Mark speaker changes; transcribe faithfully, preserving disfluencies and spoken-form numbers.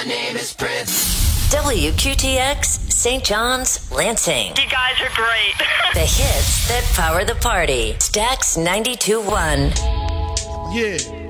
Speaker 1: name is Prince.
Speaker 2: W Q T X, Saint John's, Lansing.
Speaker 3: You guys are great.
Speaker 2: The hits that power the party. Stax ninety-two point one.
Speaker 4: Yeah.